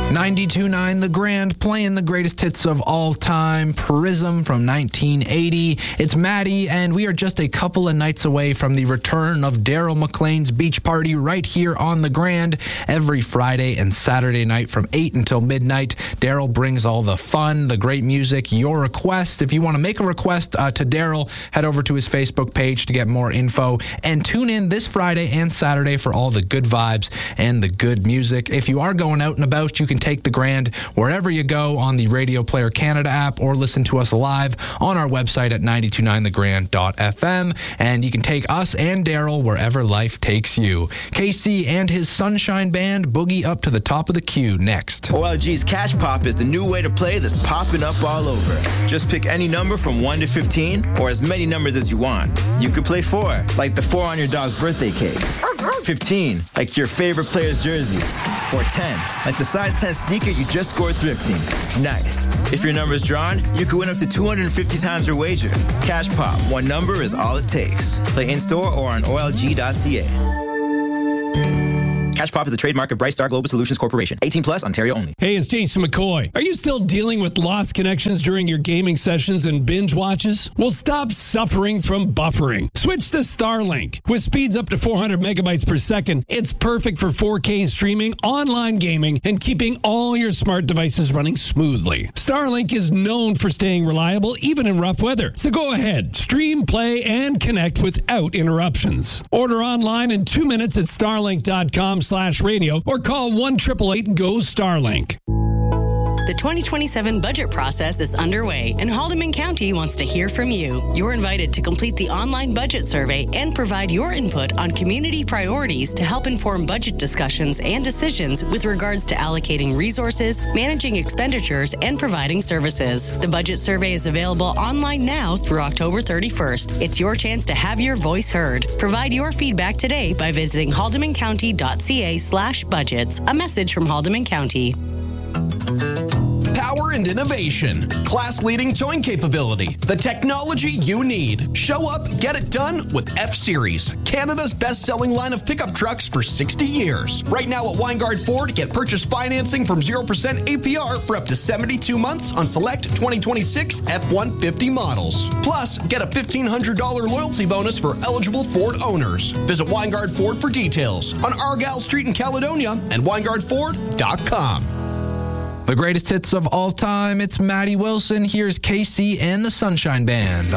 92.9 The Grand, playing the greatest hits of all time, Prism from 1980. It's Maddie, and we are just a couple of nights away from the return of Daryl McLean's Beach Party right here on The Grand. Every Friday and Saturday night from 8 until midnight, Daryl brings all the fun, the great music, your requests. If you want to make a request to Daryl, head over to his Facebook page to get more info, and tune in this Friday and Saturday for all the good vibes and the good music. If you are going out and about, you can take The Grand wherever you go on the Radio Player Canada app, or listen to us live on our website at 929thegrand.fm, and you can take us and Daryl wherever life takes you. KC and his Sunshine Band boogie up to the top of the queue next. OLG's Cash Pop is the new way to play that's popping up all over. Just pick any number from 1 to 15, or as many numbers as you want. You could play 4, like the 4 on your dog's birthday cake. 15, like your favorite player's jersey. Or 10, like the size 10 sneaker you just scored thrifting. Nice. If your number is drawn, you could win up to 250 times your wager. Cash Pop, one number is all it takes. Play in-store or on OLG.ca. Cash Pop is a trademark of Bright Star Global Solutions Corporation. 18 plus, Ontario only. Hey, it's Jason McCoy. Are you still dealing with lost connections during your gaming sessions and binge watches? Well, stop suffering from buffering. Switch to Starlink. With speeds up to 400 megabytes per second, it's perfect for 4K streaming, online gaming, and keeping all your smart devices running smoothly. Starlink is known for staying reliable even in rough weather. So go ahead, stream, play, and connect without interruptions. Order online in 2 minutes at starlink.com/radio or call 1-888-GO-STARLINK. The 2027 budget process is underway, and Haldeman County wants to hear from you. You're invited to complete the online budget survey and provide your input on community priorities to help inform budget discussions and decisions with regards to allocating resources, managing expenditures, and providing services. The budget survey is available online now through October 31st. It's your chance to have your voice heard. Provide your feedback today by visiting haldemancounty.ca/budgets. A message from Haldeman County. Power and innovation. Class-leading towing capability. The technology you need. Show up, get it done with F-Series. Canada's best-selling line of pickup trucks for 60 years. Right now at Weingard Ford, get purchase financing from 0% APR for up to 72 months on select 2026 F-150 models. Plus, get a $1,500 loyalty bonus for eligible Ford owners. Visit Weingard Ford for details on Argyle Street in Caledonia and WeingardFord.com. The greatest hits of all time, it's Maddie Wilson. Here's KC and the Sunshine Band